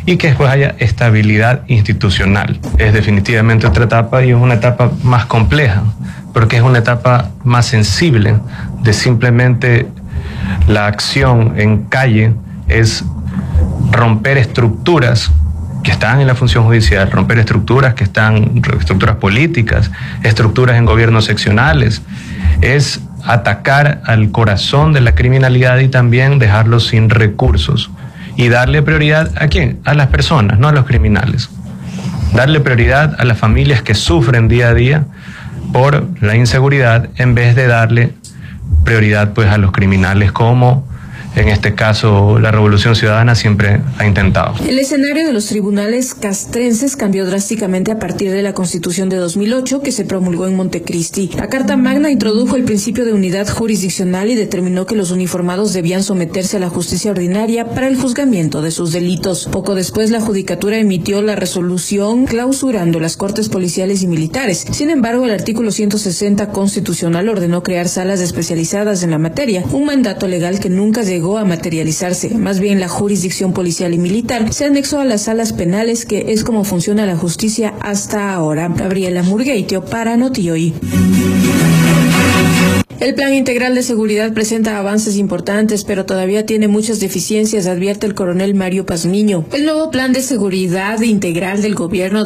y que después haya estabilidad institucional. Es definitivamente otra etapa y es una etapa más compleja, porque es una etapa más sensible de simplemente la acción en calle, es romper estructuras que están en la función judicial, romper estructuras que están, estructuras políticas, estructuras en gobiernos seccionales, es atacar al corazón de la criminalidad y también dejarlos sin recursos. Y darle prioridad ¿a quién? A las personas, no a los criminales. Darle prioridad a las familias que sufren día a día por la inseguridad en vez de darle prioridad pues a los criminales, como en este caso la Revolución Ciudadana siempre ha intentado. El escenario de los tribunales castrenses cambió drásticamente a partir de la Constitución de 2008 que se promulgó en Montecristi. La Carta Magna introdujo el principio de unidad jurisdiccional y determinó que los uniformados debían someterse a la justicia ordinaria para el juzgamiento de sus delitos. Poco después, la Judicatura emitió la resolución clausurando las cortes policiales y militares. Sin embargo, el artículo 160 constitucional ordenó crear salas especializadas en la materia, un mandato legal que nunca llegó a materializarse. Más bien, la jurisdicción policial y militar se anexó a las salas penales, que es como funciona la justicia hasta ahora. Gabriela Murgueitio para Noti Hoy. El Plan Integral de Seguridad presenta avances importantes, pero todavía tiene muchas deficiencias, advierte el coronel Mario Pazmiño. El nuevo Plan de Seguridad Integral del Gobierno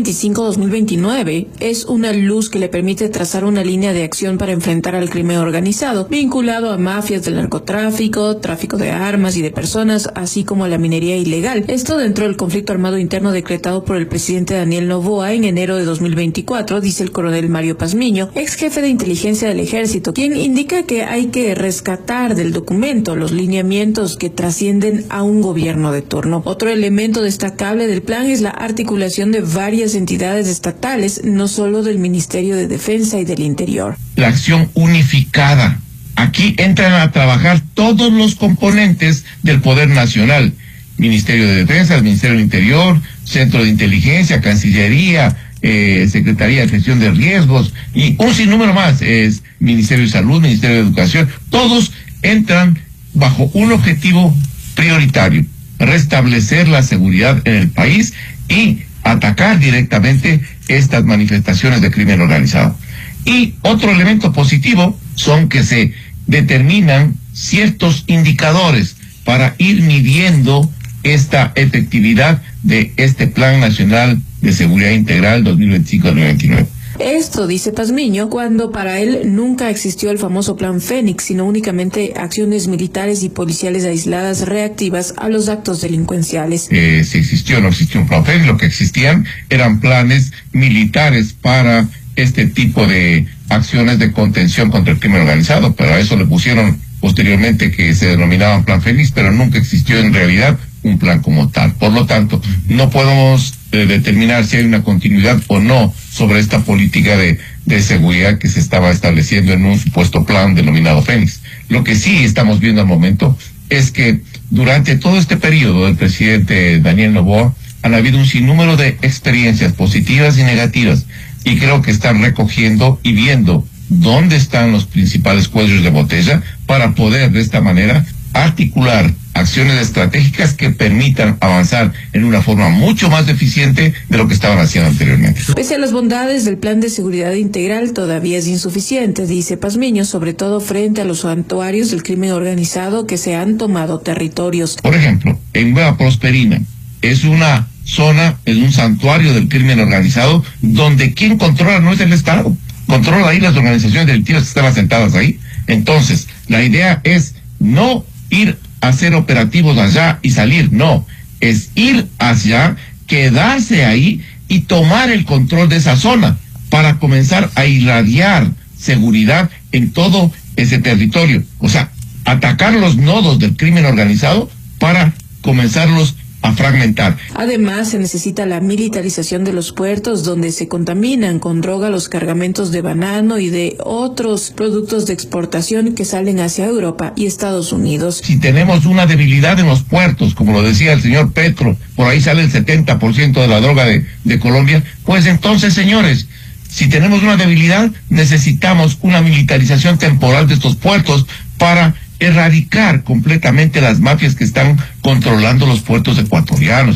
2025-2029 es una luz que le permite trazar una línea de acción para enfrentar al crimen organizado, vinculado a mafias del narcotráfico, tráfico de armas y de personas, así como a la minería ilegal. Esto dentro del conflicto armado interno decretado por el presidente Daniel Noboa en enero de 2024, dice el coronel Mario Pazmiño, ex jefe de inteligencia del Ejército, quien indica que hay que rescatar del documento los lineamientos que trascienden a un gobierno de turno. Otro elemento destacable del plan es la articulación de varias entidades estatales, no solo del Ministerio de Defensa y del Interior. La acción unificada. Aquí entran a trabajar todos los componentes del Poder Nacional. Ministerio de Defensa, el Ministerio del Interior, Centro de Inteligencia, Cancillería, Secretaría de Gestión de Riesgos y un sinnúmero más, es Ministerio de Salud, Ministerio de Educación, todos entran bajo un objetivo prioritario: restablecer la seguridad en el país y atacar directamente estas manifestaciones de crimen organizado. Y otro elemento positivo son que se determinan ciertos indicadores para ir midiendo esta efectividad de este Plan Nacional de Seguridad Integral 2025-2029. Esto dice Pazmiño cuando para él nunca existió el famoso Plan Fénix, sino únicamente acciones militares y policiales aisladas reactivas a los actos delincuenciales. Si existió o no existió un Plan Fénix, lo que existían eran planes militares para este tipo de acciones de contención contra el crimen organizado, pero a eso le pusieron posteriormente que se denominaban Plan Fénix, pero nunca existió en realidad un plan como tal. Por lo tanto, no podemos determinar si hay una continuidad o no sobre esta política de seguridad que se estaba estableciendo en un supuesto plan denominado Fénix. Lo que sí estamos viendo al momento es que durante todo este periodo del presidente Daniel Noboa han habido un sinnúmero de experiencias positivas y negativas, y creo que están recogiendo y viendo dónde están los principales cuellos de botella para poder de esta manera articular acciones estratégicas que permitan avanzar en una forma mucho más eficiente de lo que estaban haciendo anteriormente. Pese a las bondades del Plan de Seguridad Integral, todavía es insuficiente, dice Pazmiño, sobre todo frente a los santuarios del crimen organizado que se han tomado territorios. Por ejemplo, en Nueva Prosperina es una zona, es un santuario del crimen organizado donde quien controla no es el Estado, controla ahí las organizaciones delictivas que están asentadas ahí. Entonces, la idea es no ir a hacer operativos allá y salir, no, es ir hacia, quedarse ahí y tomar el control de esa zona para comenzar a irradiar seguridad en todo ese territorio. O sea, atacar los nodos del crimen organizado para comenzarlos a fragmentar. Además, se necesita la militarización de los puertos donde se contaminan con droga los cargamentos de banano y de otros productos de exportación que salen hacia Europa y Estados Unidos. Si tenemos una debilidad en los puertos, como lo decía el señor Petro, por ahí sale el 70% de la droga de Colombia, pues entonces, señores, si tenemos una debilidad, necesitamos una militarización temporal de estos puertos para erradicar completamente las mafias que están controlando los puertos ecuatorianos.